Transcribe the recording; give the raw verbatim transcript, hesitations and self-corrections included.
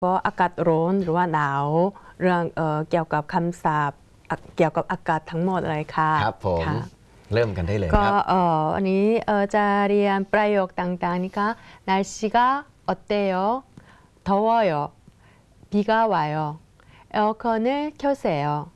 ก็อากาศร้อนหรือว่าหนาวเรื่องเอ่อเกี่ยวกับคำศัพท์เกี่ยวกับอากาศทั้งหมดเลยค่ะครับผมเริ่มกันได้เลยก็ครับเอ่ออันนี้เอ่อจะเรียนประโยคต่างๆนี่ค่ะ날씨가어때요더워요비가와요에어컨을켜세요